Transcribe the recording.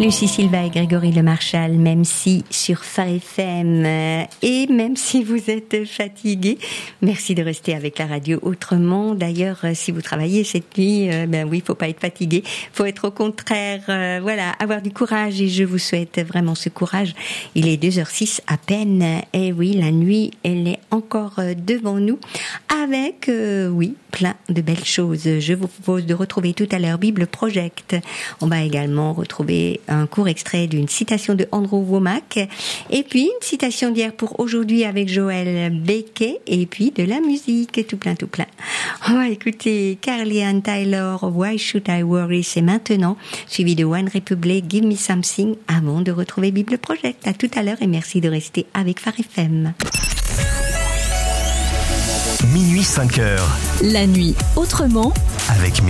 Lucie Silva et Grégory Le Marchal, même si sur Phare FM et même si vous êtes fatigués, merci de rester avec la radio autrement. D'ailleurs, si vous travaillez cette nuit, ben oui, faut pas être fatigué, faut être au contraire, avoir du courage et je vous souhaite vraiment ce courage. Il est 2h06 à peine et oui, la nuit, elle est encore devant nous avec, plein de belles choses. Je vous propose de retrouver tout à l'heure Bible Project. On va également retrouver un court extrait d'une citation de Andrew Wommack et puis une citation d'hier pour aujourd'hui avec Joël Becquet et puis de la musique, tout plein. On va écouter Carly Ann Taylor, Why Should I Worry, c'est maintenant, suivi de One Republic, Give Me Something, avant de retrouver Bible Project. À tout à l'heure et merci de rester avec Phare FM. Minuit 5h. La nuit autrement avec